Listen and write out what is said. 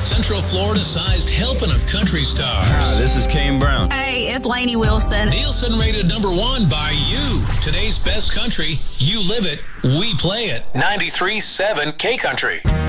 Central Florida-sized helping of country stars. Hi, this is Kane Brown. Hey, it's Lainey Wilson. Nielsen rated #1 by you. Today's best country. You live it. We play it. 93.7 K Country.